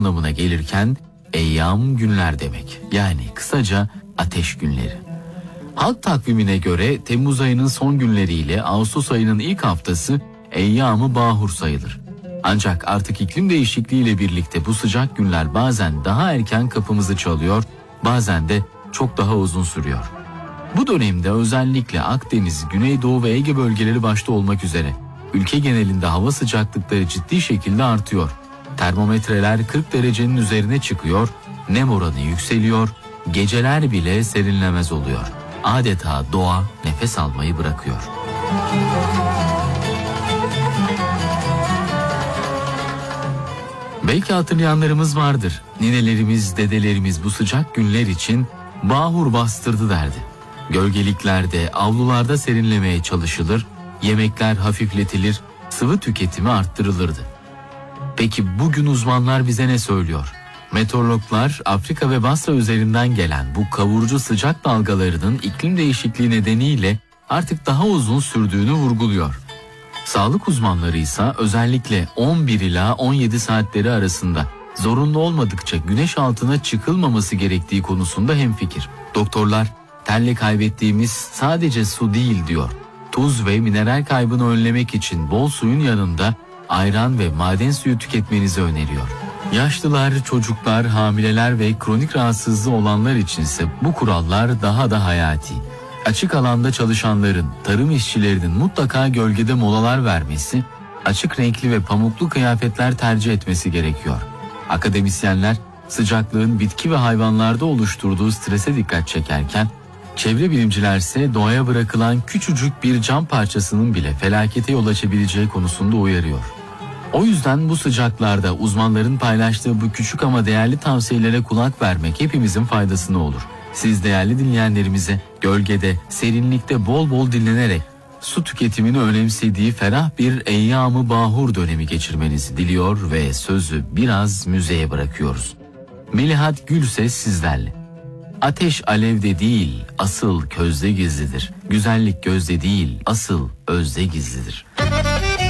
anlamına gelirken eyyam günler demek. Yani kısaca ateş günleri. Halk takvimine göre Temmuz ayının son günleriyle Ağustos ayının ilk haftası eyyam-ı bahur sayılır. Ancak artık iklim değişikliğiyle birlikte bu sıcak günler bazen daha erken kapımızı çalıyor, bazen de çok daha uzun sürüyor. Bu dönemde özellikle Akdeniz, Güneydoğu ve Ege bölgeleri başta olmak üzere ülke genelinde hava sıcaklıkları ciddi şekilde artıyor. Termometreler 40 derecenin üzerine çıkıyor, nem oranı yükseliyor, geceler bile serinlemez oluyor. Adeta doğa nefes almayı bırakıyor. Belki hatırlayanlarımız vardır. Ninelerimiz, dedelerimiz bu sıcak günler için bahur bastırdı derdi. Gölgeliklerde, avlularda serinlemeye çalışılır, yemekler hafifletilir, sıvı tüketimi arttırılırdı. Peki bugün uzmanlar bize ne söylüyor? Meteorologlar Afrika ve Basra üzerinden gelen bu kavurucu sıcak dalgalarının iklim değişikliği nedeniyle artık daha uzun sürdüğünü vurguluyor. Sağlık uzmanları ise özellikle 11 ila 17 saatleri arasında zorunlu olmadıkça güneş altına çıkılmaması gerektiği konusunda hemfikir. Doktorlar terle kaybettiğimiz sadece su değil diyor. Tuz ve mineral kaybını önlemek için bol suyun yanında ayran ve maden suyu tüketmenizi öneriyor. Yaşlılar, çocuklar, hamileler ve kronik rahatsızlığı olanlar içinse bu kurallar daha da hayati. Açık alanda çalışanların, tarım işçilerinin mutlaka gölgede molalar vermesi, açık renkli ve pamuklu kıyafetler tercih etmesi gerekiyor. Akademisyenler sıcaklığın bitki ve hayvanlarda oluşturduğu strese dikkat çekerken, çevre bilimcilerse doğaya bırakılan küçücük bir cam parçasının bile felakete yol açabileceği konusunda uyarıyor. O yüzden bu sıcaklarda uzmanların paylaştığı bu küçük ama değerli tavsiyelere kulak vermek hepimizin faydasına olur. Siz değerli dinleyenlerimize gölgede, serinlikte bol bol dinlenerek su tüketimini önemsediği ferah bir eyyam-ı bahur dönemi geçirmenizi diliyor ve sözü biraz müzeye bırakıyoruz. Melihat Gülses sizlerle. Ateş alevde değil, asıl közde gizlidir. Güzellik gözde değil, asıl özde gizlidir.